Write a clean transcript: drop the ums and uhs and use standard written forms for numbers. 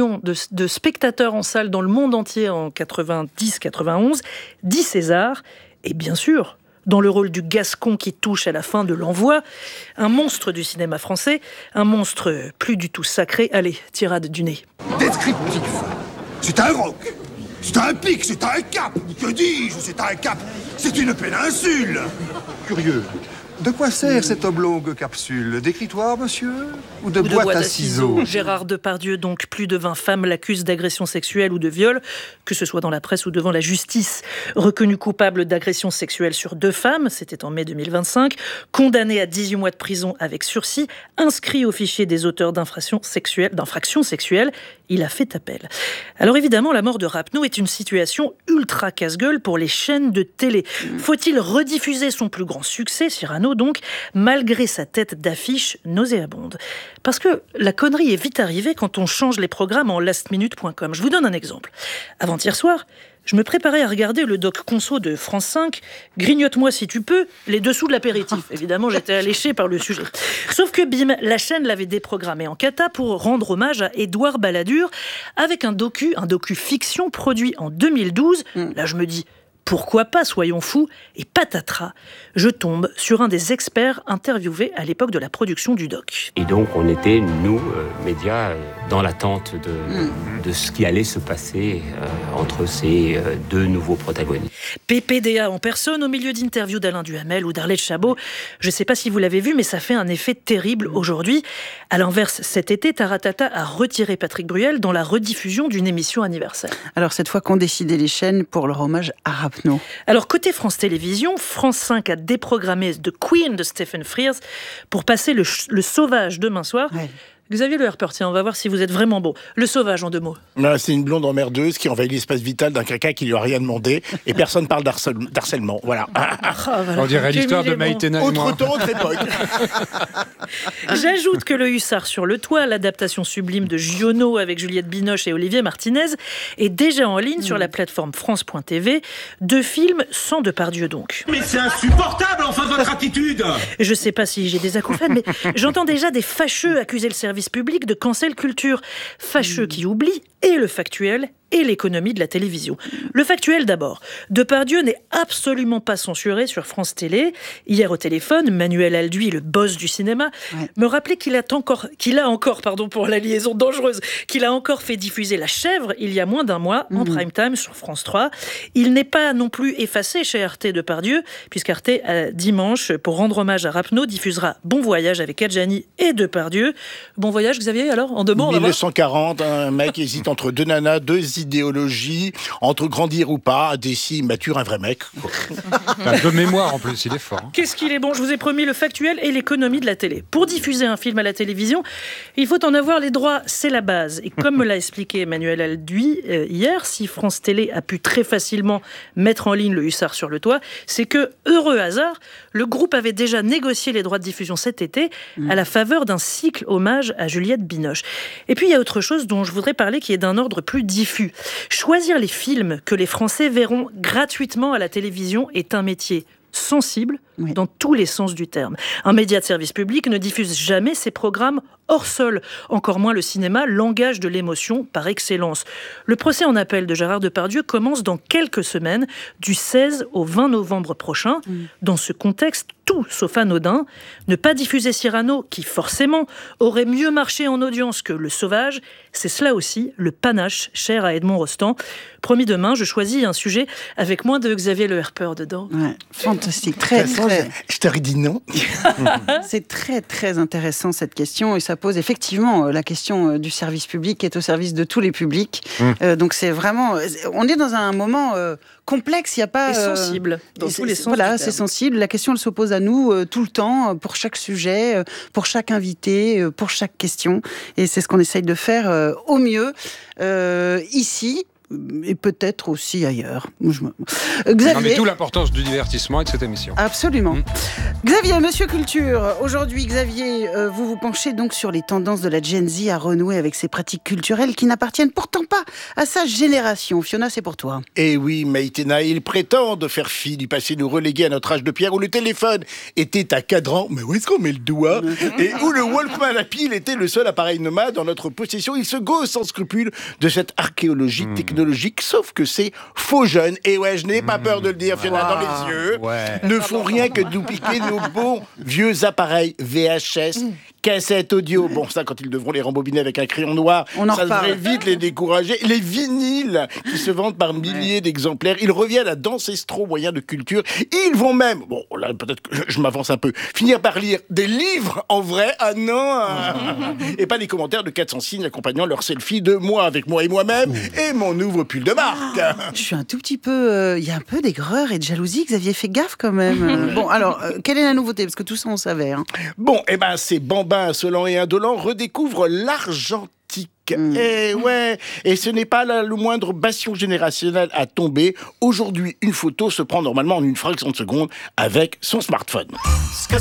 millions de spectateurs en salle dans le monde entier en 90-91, 10 Césars, et bien sûr, dans le rôle du Gascon qui touche à la fin de l'Envoi, un monstre du cinéma français, un monstre plus du tout sacré. Allez, tirade du nez. Descriptif. C'est un roc. C'est un pic, c'est un cap. Que dis-je, c'est un cap. C'est une péninsule. Curieux. De quoi sert cette oblongue capsule? D'écritoire, monsieur? Ou de boîte à ciseaux? Gérard Depardieu, donc, plus de 20 femmes l'accusent d'agression sexuelle ou de viol, que ce soit dans la presse ou devant la justice. Reconnu coupable d'agression sexuelle sur 2 femmes, c'était en mai 2025, condamné à 18 mois de prison avec sursis, inscrit au fichier des auteurs d'infractions sexuelles, il a fait appel. Alors évidemment, la mort de Rappeneau est une situation ultra casse-gueule pour les chaînes de télé. Faut-il rediffuser son plus grand succès, Cyrano donc, malgré sa tête d'affiche nauséabonde? Parce que la connerie est vite arrivée quand on change les programmes en lastminute.com. Je vous donne un exemple. Avant-hier soir, je me préparais à regarder le doc conso de France 5, Grignote-moi si tu peux, les dessous de l'apéritif. Évidemment, j'étais alléché par le sujet. Sauf que bim, la chaîne l'avait déprogrammé en cata pour rendre hommage à Édouard Balladur avec un docu-fiction produit en 2012. Là, je me dis, pourquoi pas, soyons fous, et patatras, je tombe sur un des experts interviewés à l'époque de la production du doc. Et donc on était, nous, médias, dans l'attente de ce qui allait se passer entre ces 2 nouveaux protagonistes. PPDA en personne, au milieu d'interviews d'Alain Duhamel ou d'Arlette Chabot. Je ne sais pas si vous l'avez vu, mais ça fait un effet terrible aujourd'hui. À l'inverse, cet été, Taratata a retiré Patrick Bruel dans la rediffusion d'une émission anniversaire. Alors cette fois qu'ont décidé les chaînes pour leur hommage à Rappeneau. Alors côté France Télévisions, France 5 a déprogrammé The Queen de Stephen Frears pour passer le Sauvage demain soir. Ouais. Xavier Le Herper, tiens, on va voir si vous êtes vraiment bon. Le Sauvage, en 2 mots. C'est une blonde emmerdeuse qui envahit l'espace vital d'un caca qui lui a rien demandé et personne parle d'harcèlement. Voilà. Voilà. On dirait l'histoire de Maïtena et moi. Autre temps, autre époque. J'ajoute que Le Hussard sur le toit, l'adaptation sublime de Giono avec Juliette Binoche et Olivier Martinez, est déjà en ligne sur la plateforme France.tv. 2 films sans Depardieu donc. Mais c'est insupportable, enfin, votre attitude. Je sais pas si j'ai des acouphènes, mais j'entends déjà des fâcheux accuser le service public de cancel culture. Fâcheux qui oublient et le factuel et l'économie de la télévision. Le factuel d'abord. Depardieu n'est absolument pas censuré sur France Télé. Hier au téléphone, Manuel Alduy, le boss du cinéma, me rappelait qu'il a encore, pour la liaison dangereuse, qu'il a encore fait diffuser La Chèvre il y a moins d'1 mois en prime time sur France 3. Il n'est pas non plus effacé chez Arte Depardieu, puisqu'Arte, dimanche, pour rendre hommage à Rappeneau, diffusera Bon Voyage avec Adjani et Depardieu. Bon Voyage, Xavier, alors, en 2 mots? 1940, un mec hésite entre 2 nanas, 2 idéologie, entre grandir ou pas, indécis, mature, un vrai mec. De mémoire en plus, il est fort. Qu'est-ce qu'il est bon, je vous ai promis le factuel et l'économie de la télé. Pour diffuser un film à la télévision, il faut en avoir les droits, c'est la base. Et comme me l'a expliqué Emmanuel Alduy hier, si France Télé a pu très facilement mettre en ligne Le Hussard sur le toit, c'est que, heureux hasard, le groupe avait déjà négocié les droits de diffusion cet été à la faveur d'un cycle hommage à Juliette Binoche. Et puis il y a autre chose dont je voudrais parler qui est d'un ordre plus diffus. Choisir les films que les Français verront gratuitement à la télévision est un métier sensible dans tous les sens du terme. Un média de service public ne diffuse jamais ses programmes hors sol, encore moins le cinéma, langage de l'émotion par excellence. Le procès en appel de Gérard Depardieu commence dans quelques semaines, du 16 au 20 novembre prochain. Dans ce contexte, tout sauf anodin, ne pas diffuser Cyrano, qui forcément aurait mieux marché en audience que Le Sauvage, c'est cela aussi le panache cher à Edmond Rostand. Promis, demain, je choisis un sujet avec moins de Xavier Le Herper dedans. Ouais, fantastique, Je t'aurais dit non. C'est très très intéressant cette question et ça pose effectivement la question du service public qui est au service de tous les publics. Donc c'est vraiment, on est dans un moment complexe, il n'y a pas... Et sensible, dans tous les sens. Voilà, c'est sensible. La question, elle s'oppose à nous tout le temps, pour chaque sujet, pour chaque invité, pour chaque question. Et c'est ce qu'on essaye de faire au mieux ici. et peut-être aussi ailleurs. Non, Xavier. mais d'où l'importance du divertissement et de cette émission. Absolument. Xavier, Monsieur Culture. Aujourd'hui, Xavier, vous penchez donc sur les tendances de la Gen Z à renouer avec ces pratiques culturelles qui n'appartiennent pourtant pas à sa génération. Fiona, c'est pour toi. Eh oui, Maïtena, ils prétendent faire fi du passé, nous reléguer à notre âge de pierre où le téléphone était à cadran, mais où est-ce qu'on met le doigt? Et où le Walkman à pile était le seul appareil nomade en notre possession. Ils se gaussent sans scrupule de cette archéologie technologique, sauf que ces faux jeunes, et ouais, je n'ai pas peur de le dire, Fiona, dans les yeux, ne font rien que nous piquer nos bons vieux appareils VHS, cassettes audio. Bon, ça, quand ils devront les rembobiner avec un crayon noir, ça devrait vite les décourager. Les vinyles, qui se vendent par milliers d'exemplaires, ils reviennent à d'ancestraux moyens de culture. Ils vont même, bon, là, peut-être que je m'avance un peu, finir par lire des livres en vrai. Ah non Et pas des commentaires de 400 signes accompagnant leur selfie de moi avec moi et moi-même et mon nouveau pull de marque. Je suis un tout petit peu... Il y a un peu d'aigreur et de jalousie. Xavier, fait gaffe quand même. Bon, alors, quelle est la nouveauté? Parce que tout ça, on savait. Hein. Bon, eh ben, ces bambins insolents et indolents redécouvrent l'argentique. Et ouais, et ce n'est pas le moindre bastion générationnel à tomber. Aujourd'hui, une photo se prend normalement en une fraction de seconde avec son smartphone.